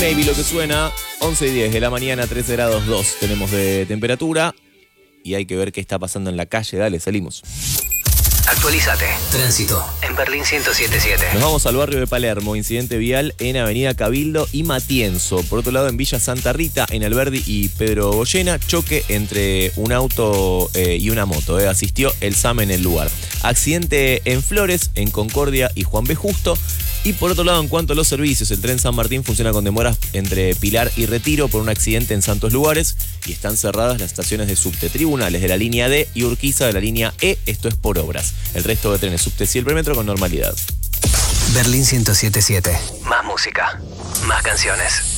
Maybe lo que suena, 11:10 de la mañana, 13 grados 2 tenemos de temperatura y hay que ver qué está pasando en la calle. Dale, salimos. Actualízate. Tránsito en Berlín 107.7. Nos vamos al barrio de Palermo, incidente vial en Avenida Cabildo y Matienzo. Por otro lado, en Villa Santa Rita, en Alberdi y Pedro Goyena, choque entre un auto y una moto. Asistió el SAM en el lugar. Accidente en Flores, en Concordia y Juan B. Justo. Y por otro lado, en cuanto a los servicios, el tren San Martín funciona con demoras entre Pilar y Retiro por un accidente en Santos Lugares y están cerradas las estaciones de subte Tribunales de la línea D y Urquiza de la línea E, esto es por obras. El resto de trenes subte y el premetro con normalidad. Berlín 107.7. Más música, más canciones.